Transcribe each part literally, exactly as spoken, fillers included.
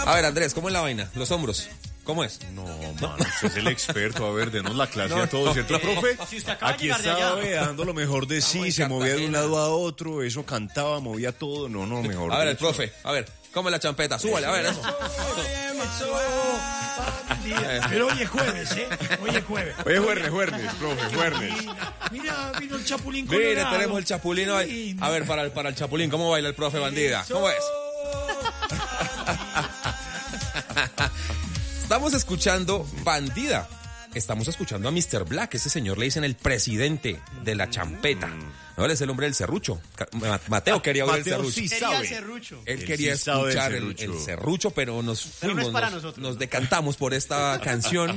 A ver, Andrés, ¿cómo es la vaina? Los hombros. ¿Cómo es? No, mano, usted es el experto. A ver, denos la clase No, a todos, no. ¿cierto, profe? Si usted acaba de Aquí llegar de estaba allá. ve, dando lo mejor de sí, en se movía de un Cartagena. lado a otro, eso cantaba, movía todo. No, no, mejor A ver, el dicho. profe, a ver, ¿cómo es la champeta? Súbale, a ver eso. Pero hoy es jueves, ¿eh? Hoy es jueves. Oye, jueves, jueves, profe, jueves. Mira, vino el chapulín colorado. Mire, tenemos el chapulín hoy. Lindo. A ver, para el, para el chapulín, ¿cómo baila el profe bandida? ¿Cómo es? Estamos escuchando Bandida. Estamos escuchando a mister Black. Ese señor le dicen el presidente de la champeta. No, él es el hombre del serrucho. Ca- Ma- Mateo quería oír el Mateo serrucho. sí Sería sabe. el serrucho. Él Él quería sí sabe del escuchar el, serrucho. el serrucho, pero nos Pero no fuimos, es para nos, nosotros. nos decantamos por esta canción,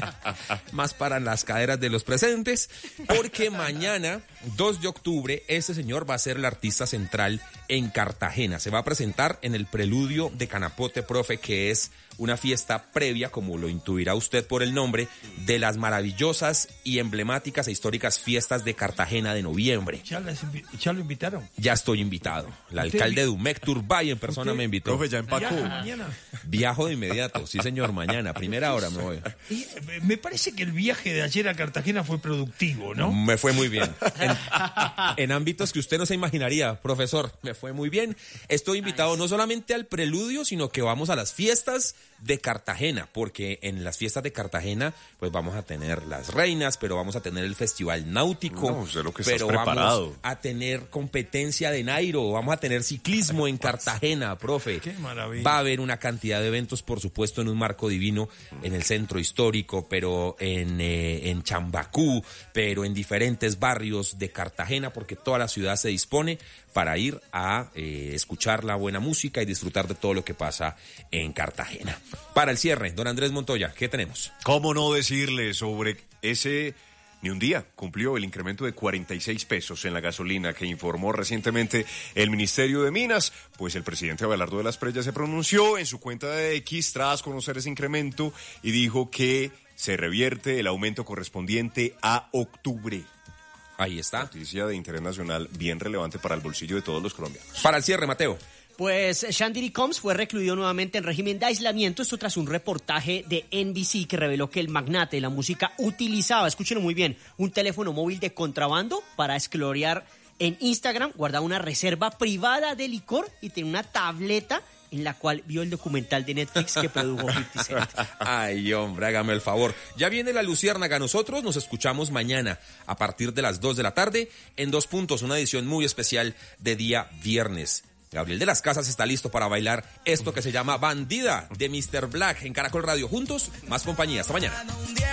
más para las caderas de los presentes, porque mañana, dos de octubre, este señor va a ser el artista central en Cartagena. Se va a presentar en el Preludio de Canapote, profe, que es una fiesta previa, como lo intuirá usted por el nombre, de las maravillosas y emblemáticas e históricas fiestas de Cartagena de noviembre. Ya, las invi- ya lo invitaron. Ya estoy invitado. El Usted- alcalde de Dumec, Turbay, en persona Usted- me invitó. Profe, ya empacó. Ya, mañana. Viajo de inmediato, sí señor, mañana, primera hora me voy. Y, eh, me parece que el viaje de ayer a Cartagena fue productivo, ¿no? Me fue muy bien. En, en ámbitos que usted no se imaginaría, profesor, me fue muy bien. Estoy invitado no solamente al preludio, sino que vamos a las fiestas de Cartagena, porque en las fiestas de Cartagena, pues vamos a tener las reinas, pero vamos a tener el festival náutico, No, usted lo que estás pero preparado. vamos a tener competencia de Nairo, vamos a tener ciclismo en Cartagena, profe. Qué maravilla. Va a haber una cantidad de eventos, por supuesto, en un marco divino, en el centro histórico, pero en, eh, en Chambacú, pero en diferentes barrios de Cartagena, porque toda la ciudad se dispone para ir a eh, escuchar la buena música y disfrutar de todo lo que pasa en Cartagena. Para el cierre, don Andrés Montoya, ¿qué tenemos? ¿Cómo no decirle sobre ese... Ni un día cumplió el incremento de cuarenta y seis pesos en la gasolina que informó recientemente el Ministerio de Minas, pues el presidente Abelardo de las Preyas se pronunció en su cuenta de X tras conocer ese incremento y dijo que se revierte el aumento correspondiente a octubre. Ahí está. Noticia de interés nacional bien relevante para el bolsillo de todos los colombianos. Para el cierre, Mateo. Pues Shandiri Combs fue recluido nuevamente en régimen de aislamiento, esto tras un reportaje de N B C que reveló que el magnate de la música utilizaba, escúchenlo muy bien, un teléfono móvil de contrabando para esclorear en Instagram, guardaba una reserva privada de licor y tenía una tableta en la cual vio el documental de Netflix que produjo cincuenta Cent. Ay, hombre, hágame el favor. Ya viene la Luciérnaga. Nosotros nos escuchamos mañana a partir de las dos de la tarde en Dos Puntos, una edición muy especial de día viernes. Gabriel de las Casas está listo para bailar esto que se llama Bandida de mister Black en Caracol Radio. Juntos, más compañía. Hasta mañana.